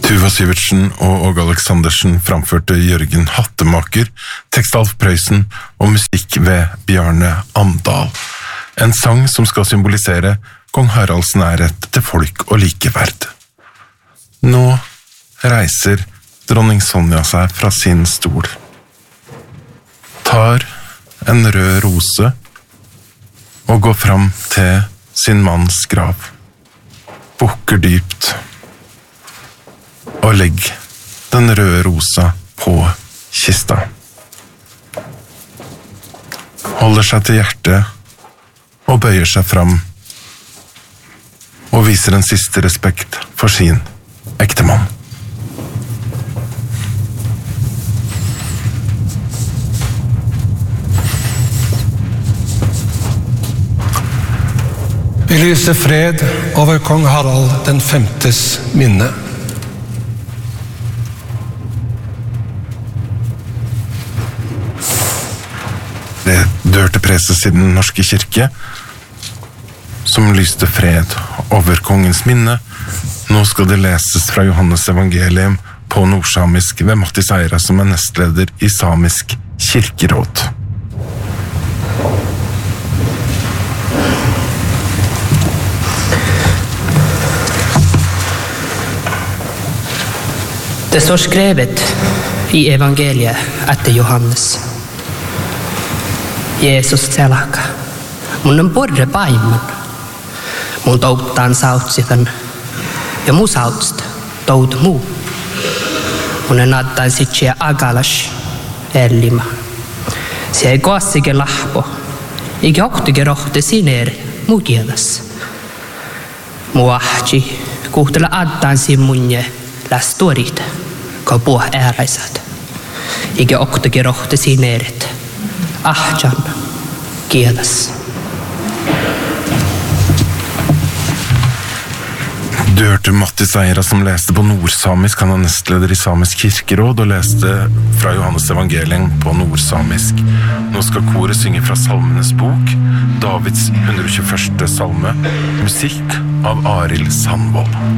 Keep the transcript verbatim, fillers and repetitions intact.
Tuva Syvertsen og Åge Aleksandersen framførte Jørgen Hattemaker, tekst Alf Prøysen og musikk ved Bjarne Amdal. En sang som skal symbolisere kong Haralds nærhet til folk og likeverd. Nå reiser dronning Sonja seg fra sin stol, tar en rød rose og går fram til sin manns grav, bukker dypt og legg den røde rosa på kista. Holder seg til hjertet og bøyer seg fram og viser en siste respekt for sin ektemann. Vi lyser fred over kong Harald den femtes minne. Det dørte preses i den norske kirke, som lyste fred over kongens minne. Nå skal det leses fra Johannes evangelium på nordsamisk ved Mattis Eira, som er nestleder i Samisk kirkeråd. Det står skrevet i evangeliet etter Johannes. Jeesus selaka. Mun on porre paimun. Mun touttaan sautsitan. Ja mu sautsta tout muu. Mun en attain sitsia agalas ellima. Se ei koassike lahpo. Eikä ohtike rohte sineer mu kielas. Mu ahti kuhtele attain sin munje lästuorit. Ko puh ääräisät. Eikä ohtike rohte sineeret. Ahjan kielas. Du hørte Mattis Eira som leste på nordsamisk. Han er nestleder i Samisk kirkeråd og leste fra Johannes evangelium på nordsamisk. Nå skal koret synge fra Salmenes bok, Davids hundre og tjueførste salme, musikk av Arild Sandvold.